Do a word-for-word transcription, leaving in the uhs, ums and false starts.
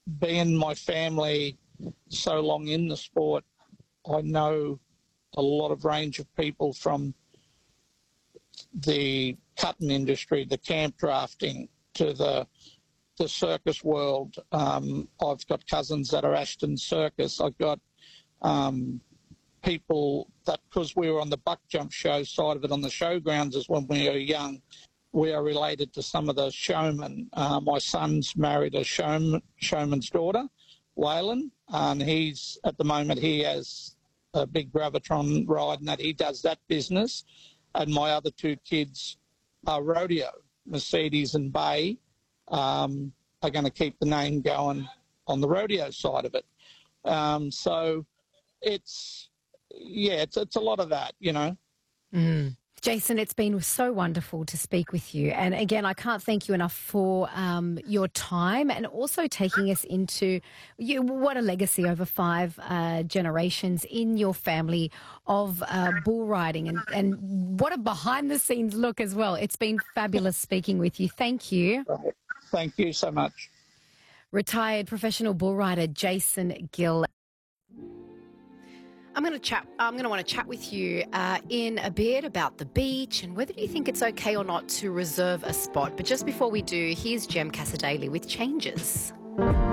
being my family so long in the sport, I know a lot of range of people from the cutting industry, the camp drafting, to the the circus world. Um, I've got cousins that are Ashton Circus. I've got um, people that, because we were on the buck jump show side of it on the showgrounds as when we were young, we are related to some of the showmen. Uh, my son's married a showman, showman's daughter, Waylon, and he's, at the moment, he has a big Gravitron ride and that he does that business. And my other two kids are rodeo, Mercedes and Bay, um, are going to keep the name going on the rodeo side of it. Um, so it's, yeah, it's, it's a lot of that, you know. Mm. Jason, it's been so wonderful to speak with you. And again, I can't thank you enough for um, your time and also taking us into you, what a legacy over five uh, generations in your family of uh, bull riding, and, and what a behind-the-scenes look as well. It's been fabulous speaking with you. Thank you. Thank you so much. Retired professional bull rider Jason Gill. I'm going to chat. I'm going to want to chat with you uh, in a bit about the beach and whether you think it's okay or not to reserve a spot. But just before we do, here's Jem Casadei with Changes.